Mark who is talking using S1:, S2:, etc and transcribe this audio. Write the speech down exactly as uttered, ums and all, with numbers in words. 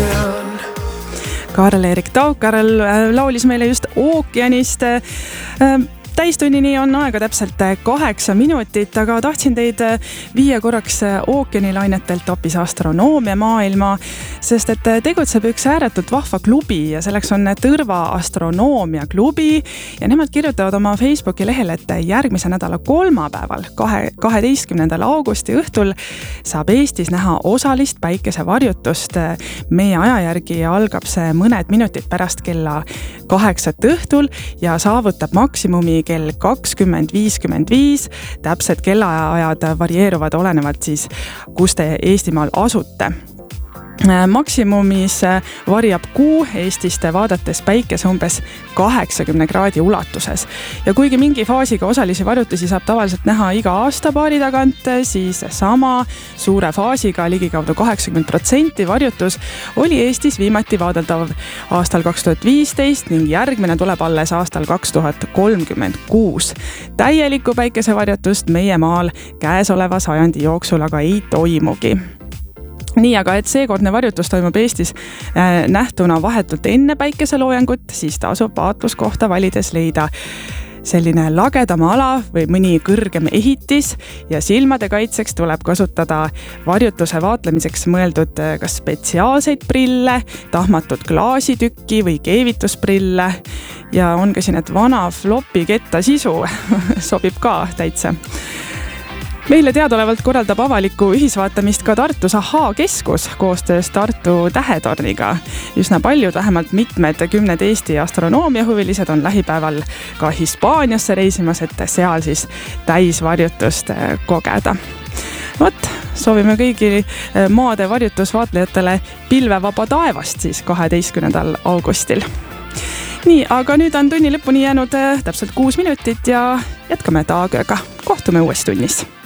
S1: ookean.
S2: Karl-Erik Taukar laulis meile just ookeanist. Täistunnini on aega täpselt kaheksa minutit, aga tahtsin teid viia korraks ookeanilainetelt hoopis astronoomia maailma, sest et tegutseb üks ääretult vahva klubi ja selleks on Tõrva astronoomia klubi ja nemad kirjutavad oma Facebooki lehel, et järgmise nädala kolmapäeval, kaheteistkümnendal augusti õhtul saab Eestis näha osalist päikesevarjutust. Meie aja järgi algab see mõned minutid pärast kella kaheksat õhtul ja saavutab maksimumi kell kakskümmend viiskümmend viis. Täpsed kellaajad varieeruvad olenevalt siis, kus te Eestimaal asute. Maksimumis varjab kuu Eestist vaadates päikese umbes kaheksakümne kraadi ulatuses. Ja kuigi mingi faasiga osalisi varjutusi saab tavaliselt näha iga aasta paari tagant, siis sama suure faasiga ligikaudu kaheksakümmend protsenti varjutus oli Eestis viimati vaadeldav aastal kaks tuhat viisteist ning järgmine tuleb alles aastal kaks tuhat kolmkümmend kuus. Täielikku päikesevarjutust meie maal käesoleva sajandi jooksul aga ei toimugi. Nii, aga et seekordne varjutus toimub Eestis nähtuna vahetult enne päikeseloojangut, siis tasub vaatluskohta valides leida selline lagedama ala või mõni kõrgem ehitis ja silmade kaitseks tuleb kasutada varjutuse vaatlemiseks mõeldud kas spetsiaalseid prille, tahmatud klaasitükki või keevitusprille ja on ka siin, et vana flopi ketta sisu sobib ka täitsa. Meile teadolevalt korraldab avalikku ühisvaatamist ka Tartus Ahhaa keskus koostöös Tartu Tähetorniga. Üsna paljud, vähemalt mitmed kümned Eesti astronoomiahuvilised on lähipäeval ka Hispaaniasse reisimas, et seal siis täisvarjutust kogeda. Vot, soovime kõigi maade varjutusvaatlejatele pilvevaba taevast siis kaheteistkümnendal augustil. Nii, aga nüüd on tunni lõpuni jäänud täpselt kuus minutit ja jätkame taagiga. Kohtume uues tunnis.